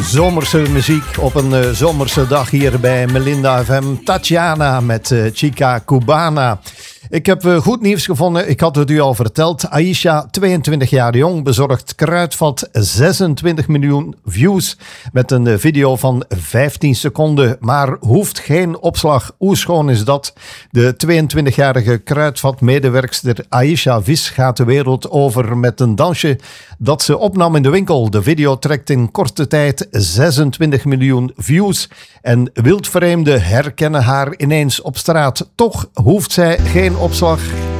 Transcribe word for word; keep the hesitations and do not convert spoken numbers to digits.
Zomerse muziek op een uh, zomerse dag hier bij Melinda F M. Tatjana met uh, Chica Cubana. Ik heb uh, goed nieuws gevonden. Ik had het u al verteld. Aisha, tweeëntwintig jaar jong, bezorgt kruidvat zesentwintig miljoen views met een uh, video van vijftien seconden. Maar hoeft geen opslag. Hoe schoon is dat? De tweeëntwintigjarige kruidvatmedewerkster Aisha Vis gaat de wereld over met een dansje dat ze opnam in de winkel. De video trekt in korte tijd zesentwintig miljoen views en wildvreemden herkennen haar ineens op straat. Toch hoeft zij geen opslag.